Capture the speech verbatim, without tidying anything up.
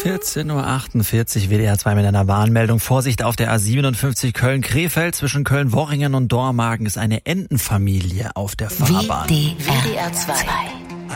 vierzehn Uhr achtundvierzig, W D R zwei mit einer Warnmeldung. Vorsicht auf der A siebenundfünfzig Köln-Krefeld. Zwischen Köln-Worringen und Dormagen ist eine Entenfamilie auf der Fahrbahn. W D R zwei.